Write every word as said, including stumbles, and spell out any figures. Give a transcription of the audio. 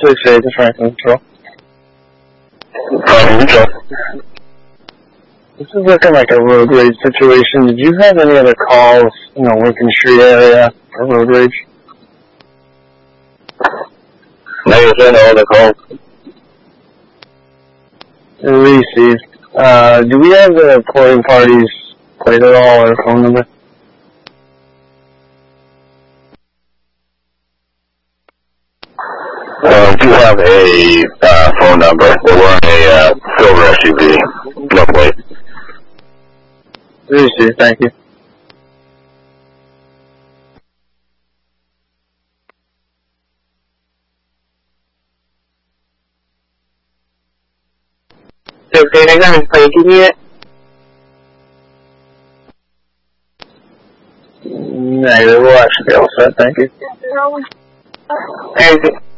six eight to Franklin Control. Franklin Control. This is looking like a road rage situation. Did you have any other calls, you know, Lincoln Street area for road rage? Negative, no other calls. Received. Uh, do we have the recording party's plate at all or phone number? Uh, we do have a uh, phone number. We're wearing a uh, silver S U V. No plate. Received, thank you. Okay, next time is breaking it. Negative, we'll actually be all set, thank you. And